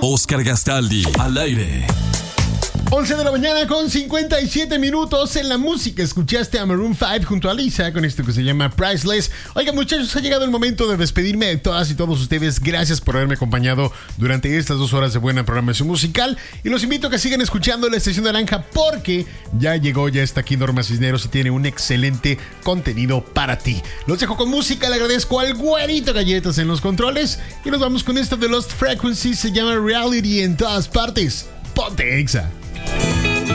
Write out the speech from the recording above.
Oscar Gastaldi, al aire. 11 de la mañana con 57 minutos. En la música escuchaste a Maroon 5 junto a Lisa con esto que se llama Priceless. Oigan, muchachos, ha llegado el momento de despedirme de todas y todos ustedes. Gracias por haberme acompañado durante estas 2 horas de buena programación musical. Y los invito a que sigan escuchando la Estación Naranja porque ya está aquí Norma Cisneros y tiene un excelente contenido para ti. Los dejo con música, le agradezco al Güerito Galletas en los controles y nos vamos con esto de Lost Frequencies. Se llama Reality en todas partes. Ponte Exa.